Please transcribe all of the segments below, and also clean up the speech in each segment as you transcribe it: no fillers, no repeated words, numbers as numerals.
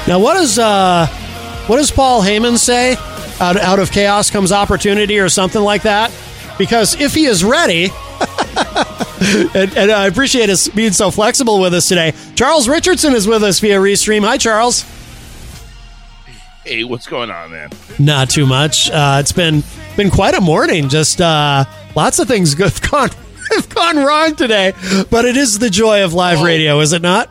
Now, what does Paul Heyman say? Out of chaos comes opportunity, or something like that. Because if he is ready, and I appreciate us being so flexible with us today. Charles Richardson is with us via Restream. Hi, Charles. Hey, what's going on, man? Not too much. It's been quite a morning. Just lots of things have gone wrong today. But it is the joy of live radio, is it not?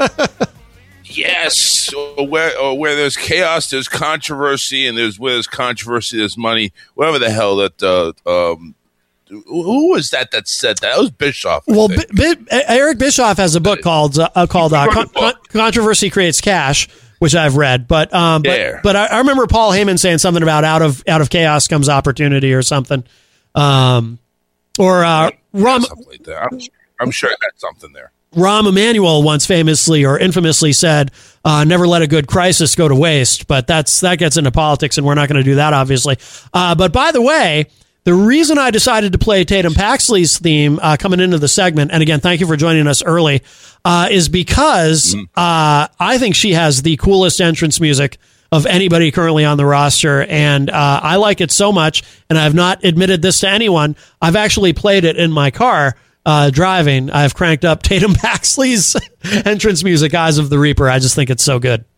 Yes. Where there's chaos, there's controversy, and where there's controversy, there's money. Whatever the hell that. Who was that said that? That was Bischoff. Well, Eric Bischoff has a book called Controversy Creates Cash, which I've read. But I remember Paul Heyman saying something about out of chaos comes opportunity or something. Something like that. I'm sure it had something there. Rahm Emanuel once famously or infamously said, never let a good crisis go to waste. But that gets into politics, and we're not going to do that, obviously. But by the way, the reason I decided to play Tatum Paxley's theme coming into the segment, and again, thank you for joining us early, is because I think she has the coolest entrance music of anybody currently on the roster, and I like it so much, and I have not admitted this to anyone. I've actually played it in my car driving. I've cranked up Tatum Paxley's entrance music, Eyes of the Reaper. I just think it's so good.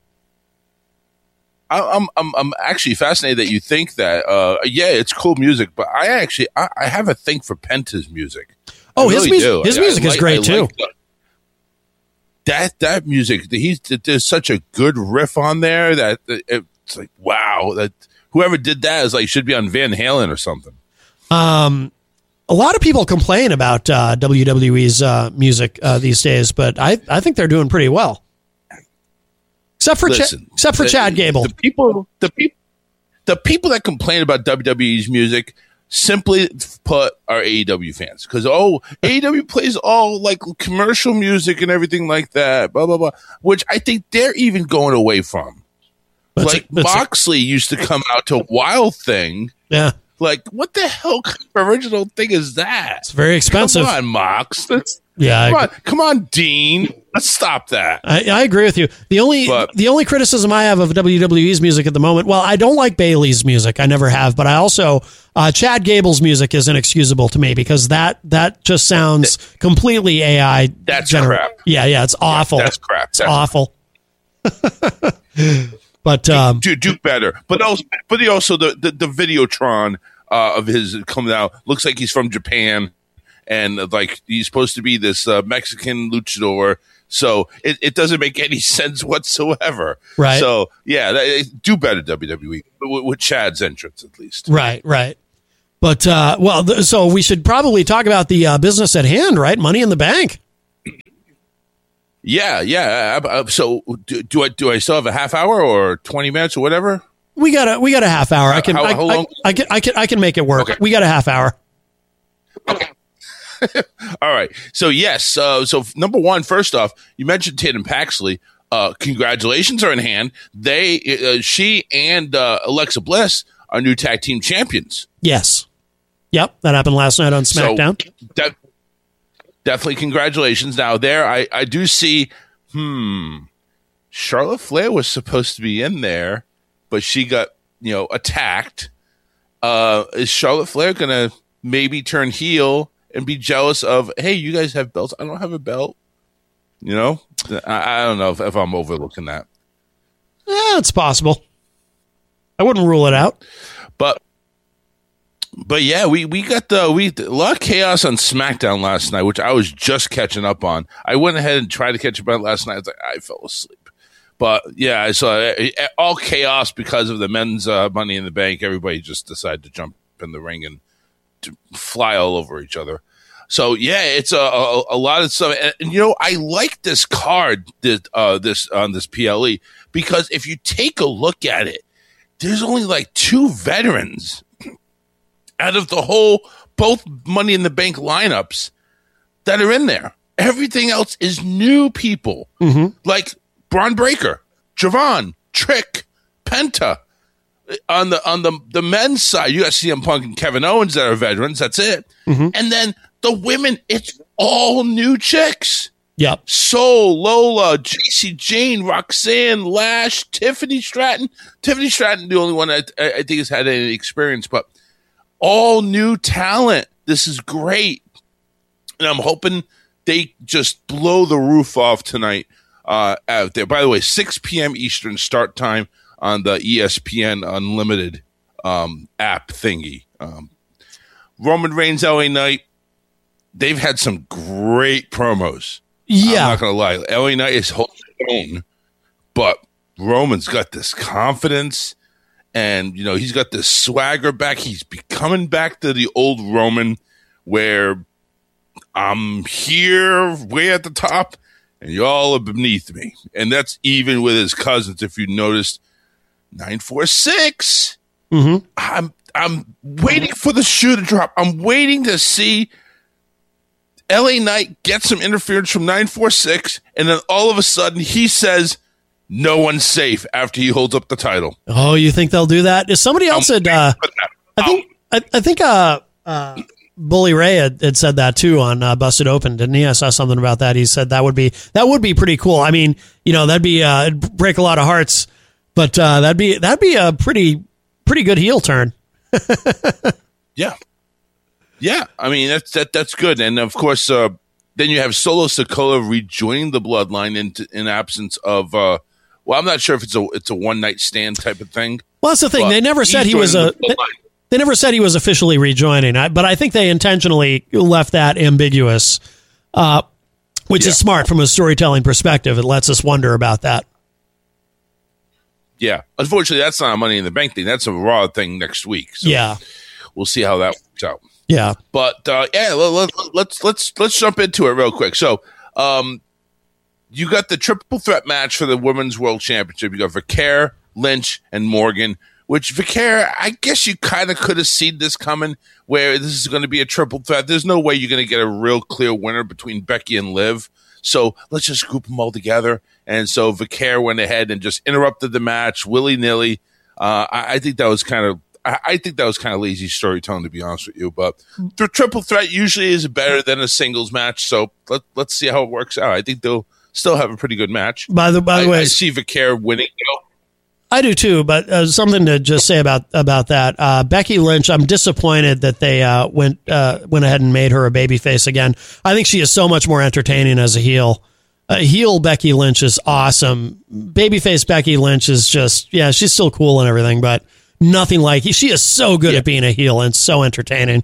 I'm actually fascinated that you think that. It's cool music, but I have a thing for Penta's music. Oh, his music is great too. That music, there's such a good riff on there that it's like, wow, that whoever did that is like should be on Van Halen or something. A lot of people complain about WWE's music these days, but I think they're doing pretty well. Except for Chad Gable. The people that complain about WWE's music, simply put, are AEW fans. Because, AEW plays all like commercial music and everything like that, blah, blah, blah, which I think they're even going away from. Moxley used to come out to Wild Thing. Yeah. Like, what the hell kind of original thing is that? It's very expensive. Come on, Mox. Come on, Dean. Let's stop that. I agree with you. The only criticism I have of WWE's music at the moment, well, I don't like Bayley's music. I never have, but I also Chad Gable's music is inexcusable to me because that just sounds completely AI. That's crap. Yeah, it's awful. That's crap. It's awful. But do better. But also the Videotron of his coming out looks like he's from Japan. And like he's supposed to be this Mexican luchador, so it doesn't make any sense whatsoever. Right. So yeah, do better WWE with Chad's entrance at least. Right. But so we should probably talk about the business at hand, right? Money in the Bank. Yeah. So do I still have a half hour or 20 minutes or whatever? We got a half hour. How long? I can make it work. Okay. We got a half hour. Okay. All right. So yes. So number one, first off, you mentioned Tatum Paxley. Congratulations are in hand. She and Alexa Bliss are new tag team champions. Yes. Yep. That happened last night on SmackDown. So definitely congratulations. Now there, I do see. Charlotte Flair was supposed to be in there, but she got attacked. Is Charlotte Flair gonna maybe turn heel and be jealous of, hey, you guys have belts, I don't have a belt? I don't know if I'm overlooking that. It's possible. I wouldn't rule it out. But yeah, we got a lot of chaos on SmackDown last night, which I was just catching up on. I went ahead and tried to catch up on last night. I fell asleep. But yeah, I saw all chaos because of the men's Money in the Bank. Everybody just decided to jump in the ring and to fly all over each other. So yeah, it's a lot of stuff. And I like this card this on this PLE because if you take a look at it, there's only like 2 veterans out of the whole both Money in the Bank lineups that are in there. Everything else is new people, like Braun Breaker, Javon, Trick, Penta. On the men's side, you got CM Punk and Kevin Owens that are veterans. That's it. And then the women, it's all new chicks. Yep. Soul, Lola, JC Jane, Roxanne, Lash, Tiffany Stratton. Tiffany Stratton, the only one I think has had any experience, but all new talent. This is great. And I'm hoping they just blow the roof off tonight out there. By the way, 6 p.m. Eastern start time on the ESPN Unlimited app thingy. Roman Reigns, LA Knight, they've had some great promos. Yeah. I'm not going to lie. LA Knight is holding his own, but Roman's got this confidence and, you know, he's got this swagger back. He's coming back to the old Roman where I'm here way at the top and y'all are beneath me. And that's even with his cousins. If you noticed, 946. Mm-hmm. I'm waiting for the shoe to drop. I'm waiting to see LA Knight get some interference from 946, and then all of a sudden he says no one's safe after he holds up the title. Oh, you think they'll do that? Is somebody else said? I think Bully Ray had said that too on Busted Open, didn't he? I saw something about that. He said that would be pretty cool. I mean, you know, that'd be it'd break a lot of hearts, but that'd be a pretty good heel turn. Yeah. Yeah, I mean that's good, and of course, then you have Solo Sikoa rejoining the Bloodline in absence of. Well, I'm not sure if it's a one night stand type of thing. Well, that's the thing. They never said he was They never said he was officially rejoining, but I think they intentionally left that ambiguous, which is smart from a storytelling perspective. It lets us wonder about that. Yeah, unfortunately, that's not a Money in the Bank thing. That's a Raw thing next week. So yeah, we'll see how that works out. Yeah, but let's jump into it real quick. So, you got the triple threat match for the Women's World Championship. You got Vaquer, Lynch, and Morgan. Which Vaquer, I guess you kind of could have seen this coming, where this is going to be a triple threat. There's no way you're going to get a real clear winner between Becky and Liv. So let's just group them all together. And so Vaquer went ahead and just interrupted the match willy nilly. I think that was kind of. I think that was kind of lazy storytelling, to be honest with you. But the triple threat usually is better than a singles match. So let's see how it works out. I think they'll still have a pretty good match. By the way, I see Vaquer winning. I do too, but something to just say about that. Becky Lynch, I'm disappointed that they went ahead and made her a babyface again. I think she is so much more entertaining as a heel. Heel Becky Lynch is awesome. Babyface Becky Lynch is just, she's still cool and everything, but nothing like she is so good at being a heel and so entertaining.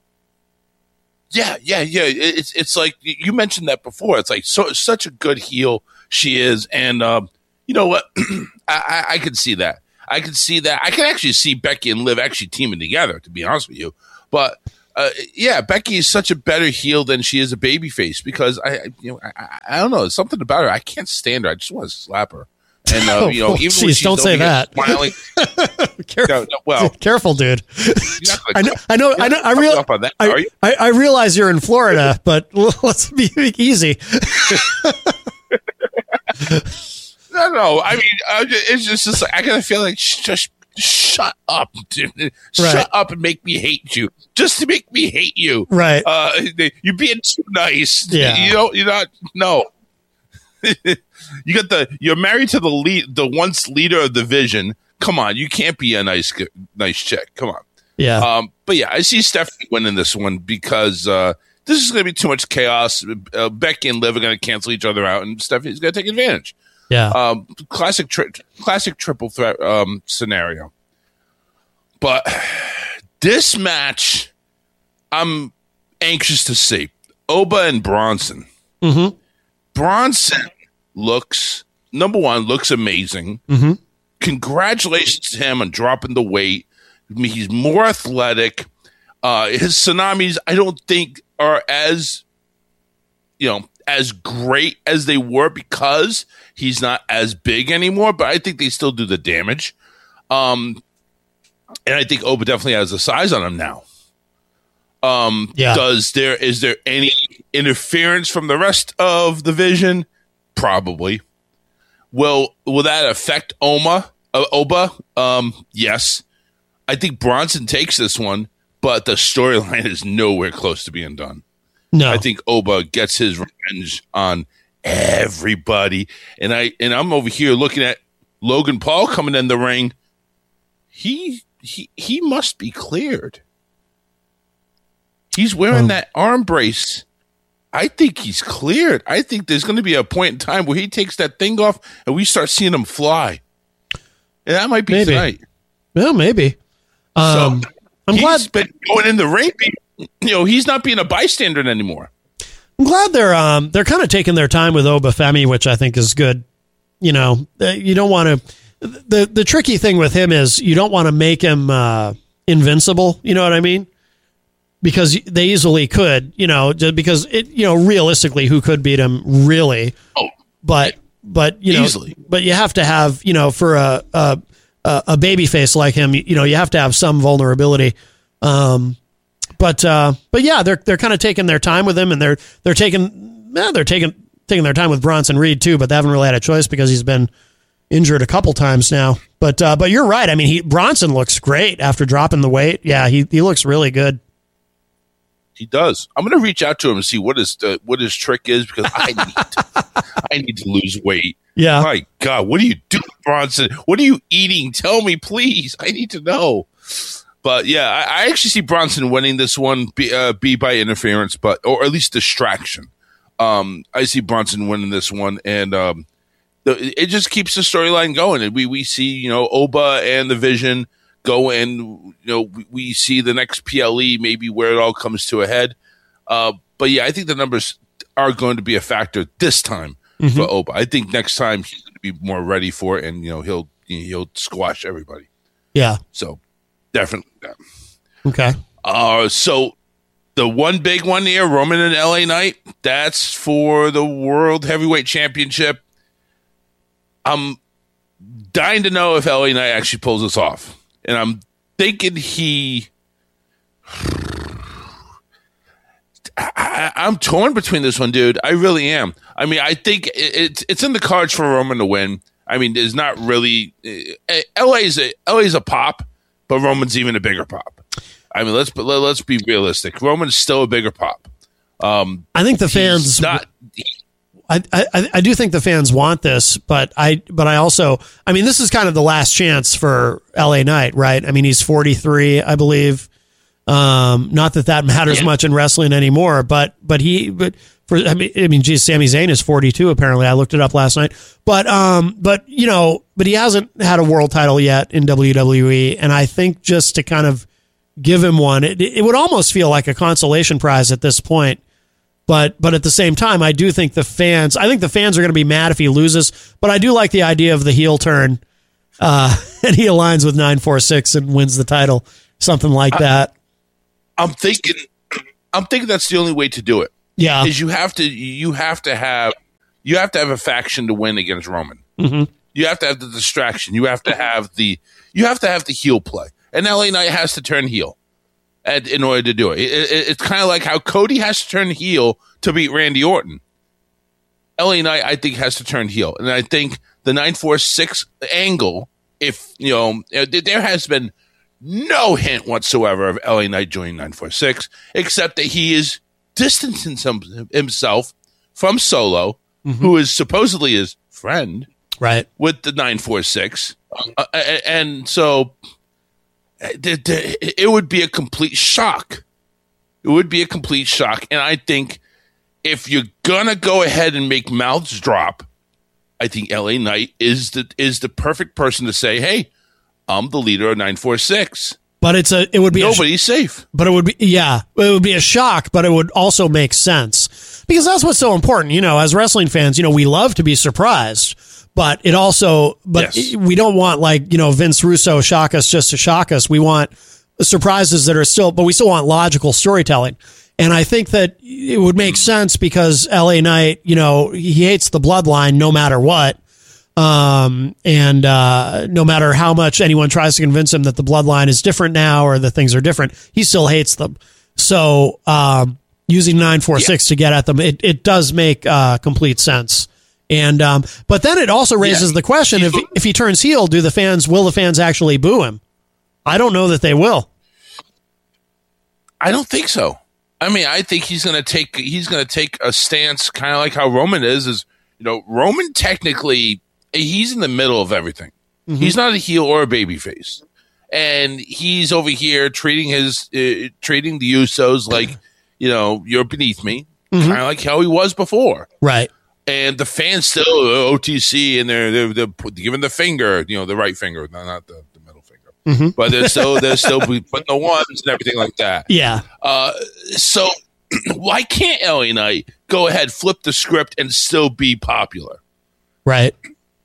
Yeah. It's like you mentioned that before. It's like such a good heel she is, and you know what? I could see that. I can actually see Becky and Liv actually teaming together, to be honest with you. But Becky is such a better heel than she is a babyface because I don't know, there's something about her. I can't stand her. I just want to slap her. And even when she's don't say that. Smiling, careful, dude. I realize you're in Florida, but let's be easy. No. I mean, it's just like I kind of feel like just shut up, dude. Shut up and make me hate you, just to make me hate you. Right? You're being too nice. Yeah. You're not. No. You're married to the once leader of the Vision. Come on, you can't be a nice chick. Come on. Yeah. But I see Stephanie winning this one because this is going to be too much chaos. Becky and Liv are going to cancel each other out, and Stephanie's going to take advantage. Yeah. Classic triple threat scenario. But this match, I'm anxious to see. Oba and Bronson. Mm-hmm. Bronson looks amazing. Mm-hmm. Congratulations to him on dropping the weight. I mean, he's more athletic. His tsunamis, I don't think, are as great as they were because he's not as big anymore, but I think they still do the damage. And I think Oba definitely has the size on him now. Is there any interference from the rest of the Vision? Probably. Will that affect Oba? Yes. I think Bronson takes this one, but the storyline is nowhere close to being done. No. I think Oba gets his revenge on everybody. And I'm over here looking at Logan Paul coming in the ring. He must be cleared. He's wearing that arm brace. I think he's cleared. I think there's going to be a point in time where he takes that thing off and we start seeing him fly. And that might be tonight. Well, maybe. I'm glad he's been going in the ring. He's not being a bystander anymore. I'm glad they're kind of taking their time with Obafemi, which I think is good. You don't want to. The tricky thing with him is you don't want to make him invincible. You know what I mean? Because they easily could, because realistically, who could beat him really? Oh, but easily. But you have to have, for a baby face like him, you have to have some vulnerability. But yeah, they're kind of taking their time with him, and they're taking their time with Bronson Reed too. But they haven't really had a choice because he's been injured a couple times now. But you're right. I mean, Bronson looks great after dropping the weight. Yeah, he looks really good. He does. I'm going to reach out to him and see what his trick is, because I need to lose weight. Yeah. My God, what are you doing, Bronson? What are you eating? Tell me, please. I need to know. But yeah, I actually see Bronson winning this one, be by interference, or at least distraction. I see Bronson winning this one, and it just keeps the storyline going. And we see Oba and the Vision go, and we see the next PLE, maybe where it all comes to a head. But yeah, I think the numbers are going to be a factor this time for Oba. I think next time he's going to be more ready for it, and he'll squash everybody. Yeah. So definitely. Okay. So the one big one here, Roman and LA Knight, that's for the World Heavyweight Championship. I'm dying to know if LA Knight actually pulls this off. And I'm thinking I'm torn between this one, dude. I really am. I mean, I think it's in the cards for Roman to win. I mean, there's not really LA's a pop, but Roman's even a bigger pop. I mean, let's be realistic. Roman's still a bigger pop. I think the fans not. I do think the fans want this, but I also, I mean, this is kind of the last chance for LA Knight, right? I mean, he's 43, I believe. Not that matters much in wrestling anymore, but geez, Sami Zayn is 42 apparently. I looked it up last night, but he hasn't had a world title yet in WWE, and I think just to kind of give him one, it would almost feel like a consolation prize at this point. But at the same time, I do think the fans are going to be mad if he loses, but I do like the idea of the heel turn, and he aligns with 946 and wins the title, something like that. I'm thinking that's the only way to do it. Yeah. Is you have to have a faction to win against Roman. Mm-hmm. You have to have the distraction. You have to have the heel play. And LA Knight has to turn heel in order to do it. It's kind of like how Cody has to turn heel to beat Randy Orton. LA Knight, I think, has to turn heel. And I think the 946 angle, if, there has been no hint whatsoever of LA Knight joining 946, except that he is distancing himself from Solo, who is supposedly his friend, right, with the 946. And so it would be a complete shock. It would be a complete shock. And I think if you're going to go ahead and make mouths drop, I think LA Knight is the perfect person to say, hey, I'm the leader of 946. But nobody's safe. But it would be a shock, but it would also make sense, because that's what's so important. As wrestling fans, we love to be surprised, but we don't want Vince Russo shock us just to shock us. We want surprises that are but we still want logical storytelling. And I think that it would make sense because LA Knight, he hates the bloodline no matter what. And no matter how much anyone tries to convince him that the bloodline is different now or that things are different, he still hates them. So, using 946 to get at them, it does make complete sense. And but then it also raises the question: if he turns heel, will the fans actually boo him? I don't know that they will. I don't think so. I mean, I think he's going to take a stance, kind of like how Roman is Roman technically, he's in the middle of everything. Mm-hmm. He's not a heel or a babyface. And he's over here treating the Usos like, you're beneath me, kind of like how he was before. Right. And the fans still OTC, and they're giving the finger, the right finger, not the middle finger. Mm-hmm. But they're still putting the ones and everything like that. Yeah. So why can't LA Knight go ahead, flip the script, and still be popular? Right.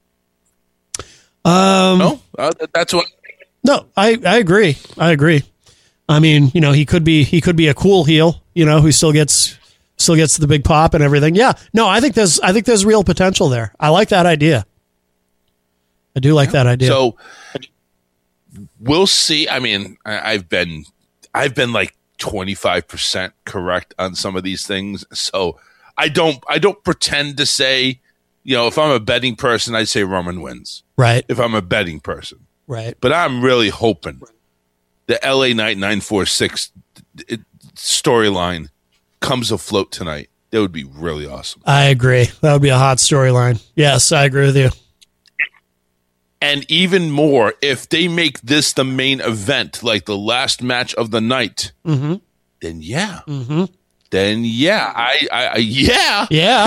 No, that's what. No, I agree. I mean, he could be a cool heel, who still gets the big pop and everything. Yeah. No, I think there's real potential there. I like that idea. I do like that idea. So we'll see. I mean, I've been like 25% correct on some of these things. So I don't pretend to say, if I'm a betting person, I'd say Roman wins. Right. If I'm a betting person. Right. But I'm really hoping the LA Knight 946 storyline comes afloat tonight. That would be really awesome. I agree. That would be a hot storyline. Yes, I agree with you. And even more, if they make this the main event, like the last match of the night, then yeah. Mm-hmm. Then yeah. Yeah.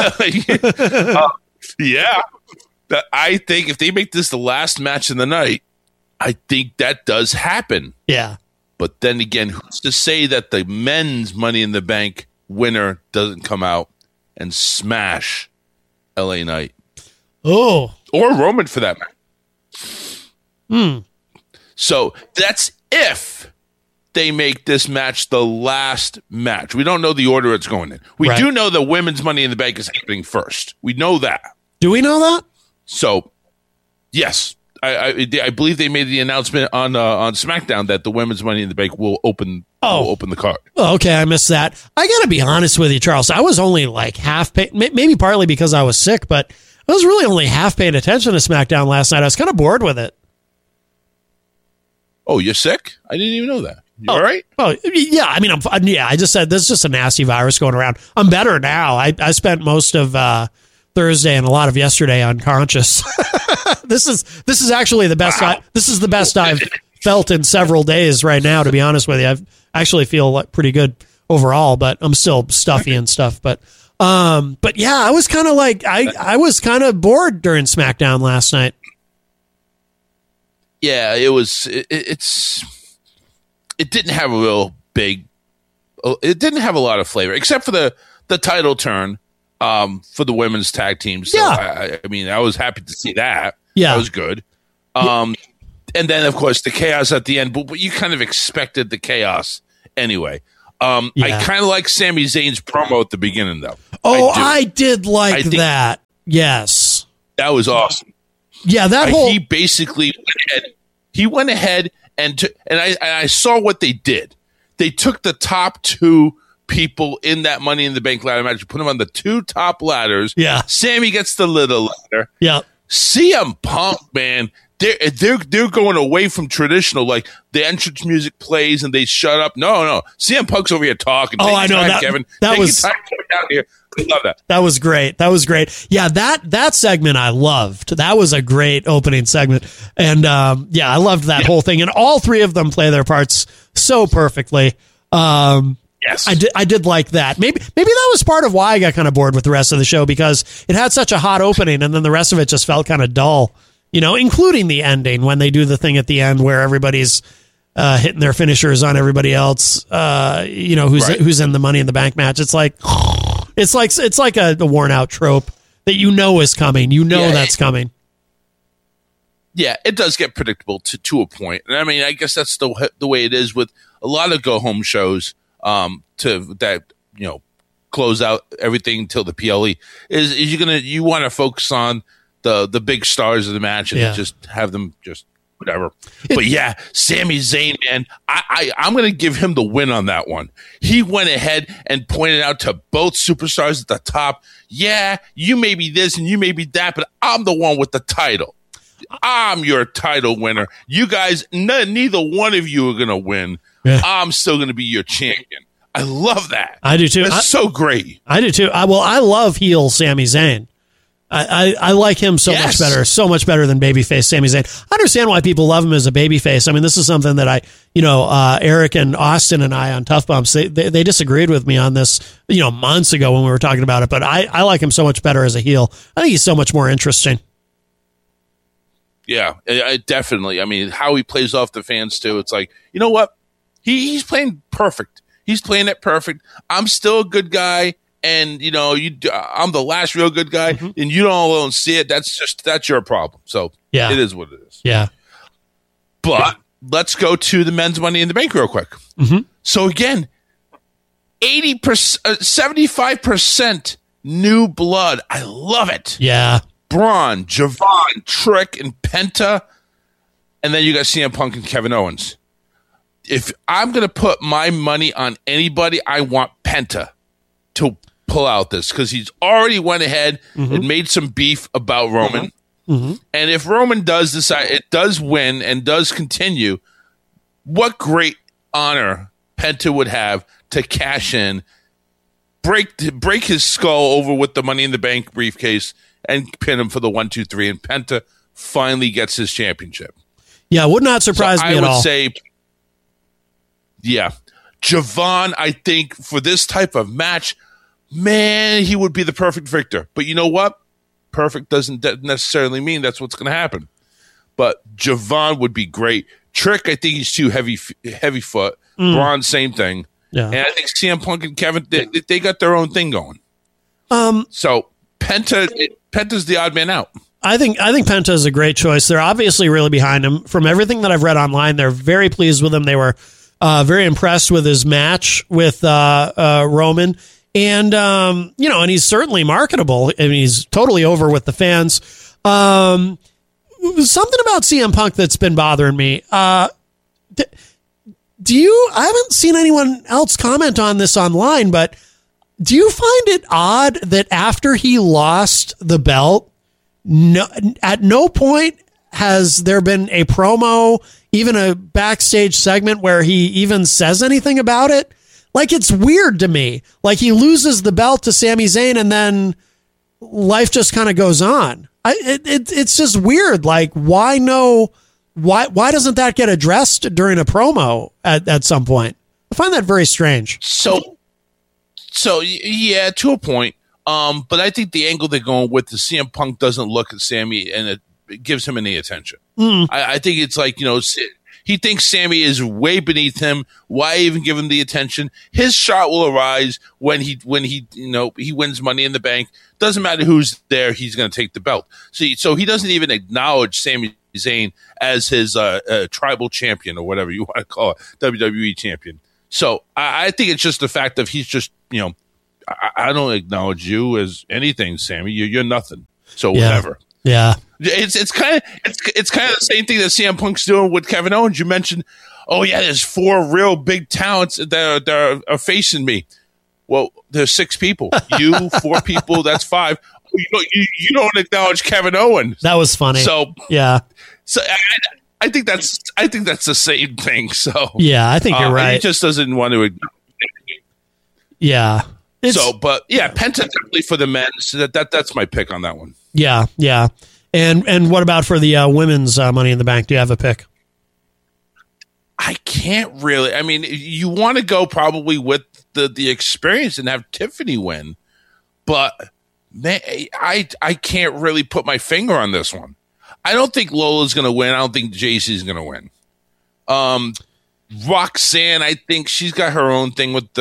Yeah. I think if they make this the last match of the night, I think that does happen. Yeah. But then again, who's to say that the men's Money in the Bank winner doesn't come out and smash LA Knight? Oh. Or Roman for that matter. So that's if they make this match the last match. We don't know the order it's going in. We do know the women's Money in the Bank is happening first. We know that. Do we know that? So, yes. I believe they made the announcement on SmackDown that the women's Money in the Bank will open the card. Oh, okay, I missed that. I got to be honest with you, Charles. I was only like half paying, maybe partly because I was sick, but I was really only half paying attention to SmackDown last night. I was kind of bored with it. Oh, you're sick? I didn't even know that. You all right? Oh, yeah. I mean, I just said there's just a nasty virus going around. I'm better now. I spent most of Thursday and a lot of yesterday unconscious. This is actually the best. Wow. This is the best I've felt in several days right now. To be honest with you, I actually feel pretty good overall, but I'm still stuffy and stuff. But yeah, I was kind of like I was kind of bored during SmackDown last night. Yeah, it was. It didn't have a real big. It didn't have a lot of flavor, except for the title turn for the women's tag team. So yeah. I mean, I was happy to see that. Yeah, that was good. And then of course the chaos at the end, but you kind of expected the chaos anyway. I kind of like Sami Zayn's promo at the beginning, though. Oh, I did like that. Yes, that was awesome. Yeah, he basically went ahead and I saw what they did. They took the top two people in that Money in the Bank ladder match, put them on the two top ladders. Yeah, Sammy gets the little ladder. Yeah, CM Punk, man, they're going away from traditional, like the entrance music plays and they shut up. No, CM Punk's over here talking. Oh, I know that, Kevin. That was down here. I love that. That was great. Yeah, that segment I loved. That was a great opening segment, and yeah, I loved that whole thing. And all three of them play their parts so perfectly. Yes, I did like that. Maybe that was part of why I got kind of bored with the rest of the show, because it had such a hot opening, and then the rest of it just felt kind of dull. Including the ending when they do the thing at the end where everybody's hitting their finishers on everybody else. Who's in the Money in the Bank match. It's like a worn out trope that is coming. That's coming. Yeah, it does get predictable to a point. And I mean, I guess that's the way it is with a lot of go home shows. Close out everything until the PLE is you want to focus on the big stars of the match and just have them just whatever. But yeah, Sami Zayn, man, I'm going to give him the win on that one. He went ahead and pointed out to both superstars at the top, yeah, you may be this and you may be that, but I'm the one with the title. I'm your title winner. You guys, neither one of you are going to win. Yeah. I'm still going to be your champion. I love that. I do too. That's so great. I do too. I love heel Sami Zayn. I like him so much better than babyface Sami Zayn. I understand why people love him as a babyface. I mean, this is something that Eric and Austin and I on Tough Bumps, they disagreed with me on this, months ago when we were talking about it, but I like him so much better as a heel. I think he's so much more interesting. Yeah, definitely. I mean, how he plays off the fans too. It's like, you know what? He's playing perfect. He's playing it perfect. I'm still a good guy. And I'm the last real good guy, and you don't see it. That's your problem. So it is what it is. Yeah. But let's go to the men's Money in the Bank real quick. Mm-hmm. So again, 80%, 75% new blood. I love it. Yeah. Braun, Javon, Trick, and Penta, and then you got CM Punk and Kevin Owens. If I'm gonna put my money on anybody, I want Penta to pull out this, because he's already went ahead and made some beef about Roman. And if Roman does decide, it does win and does continue, what great honor Penta would have to cash in, break his skull over with the Money in the Bank briefcase, and pin him for the 1, 2, 3, and Penta finally gets his championship. Yeah, would not surprise me at all. I would say, yeah, Javon, I think for this type of match, man, he would be the perfect victor. But you know what? Perfect doesn't necessarily mean that's what's going to happen. But Javon would be great. Trick, I think he's too heavy foot. Braun, same thing. Yeah. And I think CM Punk and Kevin, they got their own thing going. So Penta's the odd man out. I think Penta is a great choice. They're obviously really behind him. From everything that I've read online, they're very pleased with him. They were very impressed with his match with Roman. And, and he's certainly marketable. I mean, he's totally over with the fans. Something about CM Punk that's been bothering me. I haven't seen anyone else comment on this online, but do you find it odd that after he lost the belt, at no point has there been a promo, even a backstage segment where he even says anything about it? Like, it's weird to me. Like, he loses the belt to Sami Zayn and then life just kind of goes on. It's just weird. Like, why doesn't that get addressed during a promo at some point? I find that very strange. So yeah, to a point. But I think the angle they're going with the CM Punk doesn't look at Sami and it gives him any attention. I think it's like, he thinks Sami is way beneath him. Why even give him the attention? His shot will arise when he wins Money in the Bank. Doesn't matter who's there, he's going to take the belt. So he doesn't even acknowledge Sami Zayn as his tribal champion or whatever you want to call it, WWE champion. So I think it's just the fact of he's just, I don't acknowledge you as anything, Sami. You're nothing. So whatever. Yeah. It's kind of the same thing that CM Punk's doing with Kevin Owens. You mentioned, there's 4 real big talents that are facing me. Well, there's 6 people. You, 4 people, that's 5. You don't acknowledge Kevin Owens. That was funny. So yeah. So I think that's the same thing. So yeah, I think you're right. He just doesn't want to. Yeah. But Penta definitely for the men. So that's my pick on that one. Yeah, yeah. And what about for the women's Money in the Bank? Do you have a pick? I can't really. I mean, you want to go probably with the experience and have Tiffany win, but man, I can't really put my finger on this one. I don't think Lola's going to win. I don't think JC's going to win. Roxanne, I think she's got her own thing with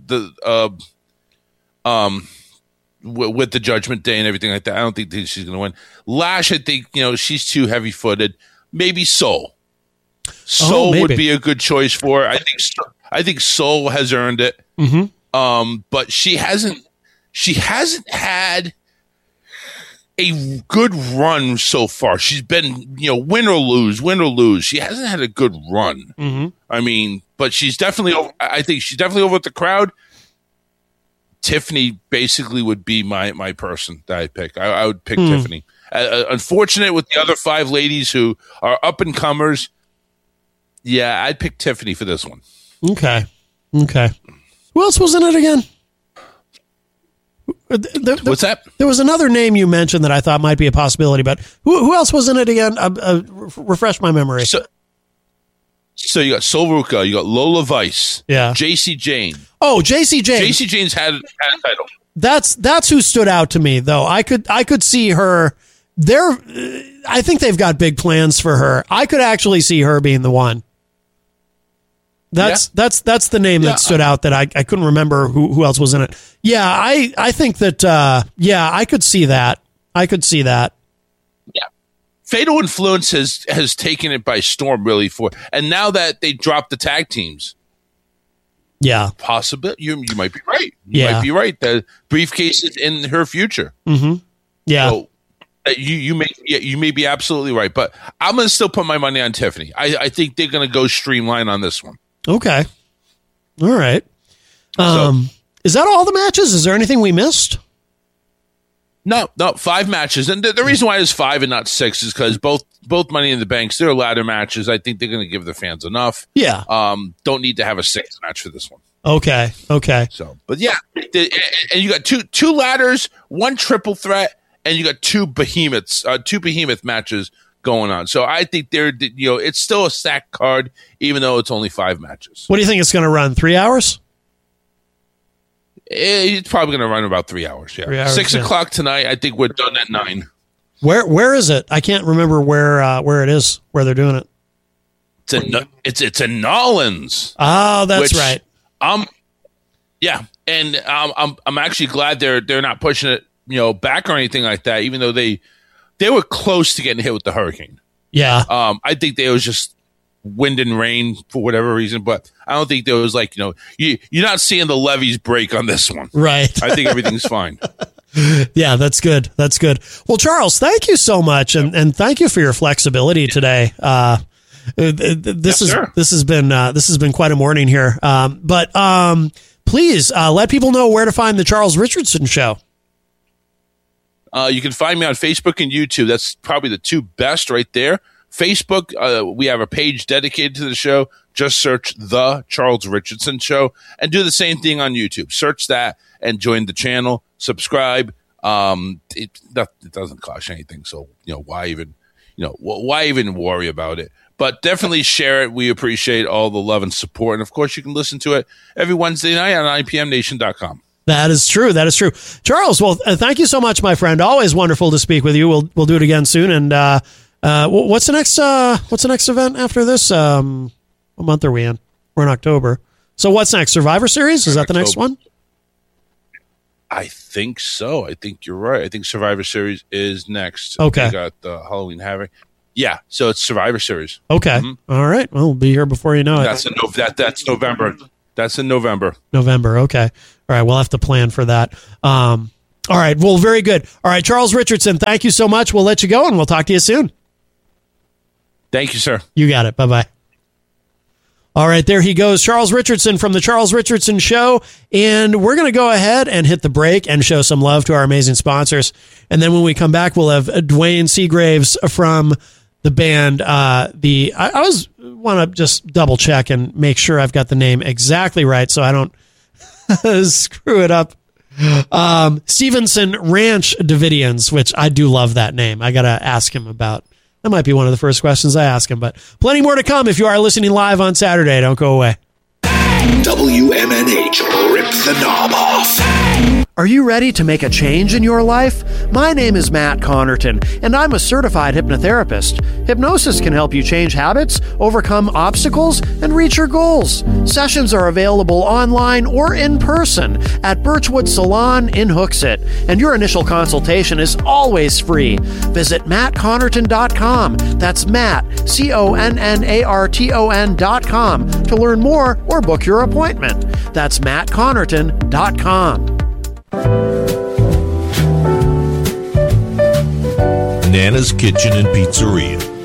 with the Judgment Day and everything like that. I don't think she's going to win. Lash, I think, she's too heavy-footed. Maybe Soul. Soul would be a good choice for her. I think Soul has earned it. Mm-hmm. But she hasn't had a good run so far. She's been, win or lose. She hasn't had a good run. Mm-hmm. I mean, but she's definitely, I think she's definitely over with the crowd. Tiffany basically would be my person that I pick. I would pick Tiffany. Unfortunate with the other 5 ladies who are up and comers. Yeah, I'd pick Tiffany for this one. Okay. Who else was in it again? What's that? There was another name you mentioned that I thought might be a possibility, but who else was in it again? Refresh my memory. So you got Sol Ruca, you got Lola Vice, JC Jane. Oh, JC Jane. JC Jane's had a title. That's who stood out to me, though. I could see her. I think they've got big plans for her. I could actually see her being the one. That's the name that stood out that I couldn't remember who else was in it. Yeah, I think that I could see that. Yeah. Fatal Influence has taken it by storm, really, and now that they dropped the tag teams. Yeah. Possibly you might be right. You might be right. The briefcase is in her future. Mm-hmm. Yeah. So, you may be absolutely right, but I'm going to still put my money on Tiffany. I think they're going to go streamline on this one. Okay. All right. Is that all the matches? Is there anything we missed? No, 5 matches. And the reason why it's 5 and not 6 is because both Money in the Banks, they're ladder matches. I think they're going to give the fans enough. Yeah. Don't need to have a 6th match for this one. Okay. So, but yeah, and you got two ladders, 1 triple threat, and you got 2 behemoth matches going on. So I think it's still a stacked card, even though it's only 5 matches. What do you think it's going to run? 3 hours? It's probably going to run about 3 hours. Yeah, 3 hours, 6 o'clock tonight. I think we're done at 9. Where is it? I can't remember where it is. Where they're doing it. It's in Nolans. Oh, that's right. Yeah, and I'm actually glad they're not pushing it back or anything like that. Even though they were close to getting hit with the hurricane. Yeah. I think there was just wind and rain for whatever reason, but I don't think there was you're not seeing the levees break on this one. Right. I think everything's fine. Yeah, that's good. Well, Charles, thank you so much. And thank you for your flexibility today. This has been quite a morning here. But please let people know where to find the Charles Richardson Show. You can find me on Facebook and YouTube. That's probably the 2 best right there. Facebook, we have a page dedicated to the show. Just search The Charles Richardson Show and do the same thing on YouTube. Search that and join the channel. Subscribe. It doesn't cost you anything, so why even worry about it? But definitely share it. We appreciate all the love and support, and of course, you can listen to it every Wednesday night on IPMNation.com. That is true. Charles, well, thank you so much, my friend. Always wonderful to speak with you. We'll do it again soon. And what's the next event after this? What month are we in? We're in October. So what's next? Survivor Series? Is that the next one? I think so. I think you're right. I think Survivor Series is next. Okay. We got the Halloween Havoc. Yeah, so it's Survivor Series. Okay. Mm-hmm. All right. Well, we'll be here before you know it. That's November. That's in November. Okay. All right. We'll have to plan for that. All right. Well, very good. All right. Charles Richardson, thank you so much. We'll let you go and we'll talk to you soon. Thank you, sir. You got it. Bye-bye. All right. There he goes. Charles Richardson from the Charles Richardson Show. And we're going to go ahead and hit the break and show some love to our amazing sponsors. And then when we come back, we'll have Dwayne Seagraves from the band. I always want to just double check and make sure I've got the name exactly right so I don't screw it up. Stevenson Ranch Davidians, which I do love that name. I got to ask him about. That might be one of the first questions I ask him, but plenty more to come if you are listening live on Saturday. Don't go away. WMNH, rip the knob off. Are you ready to make a change in your life? My name is Matt Connerton, and I'm a certified hypnotherapist. Hypnosis can help you change habits, overcome obstacles, and reach your goals. Sessions are available online or in person at Birchwood Salon in Hooksett, and your initial consultation is always free. Visit mattconnerton.com. That's Matt, CONNARTON.com to learn more or book your appointment. That's mattconnerton.com. Nana's Kitchen and Pizzeria.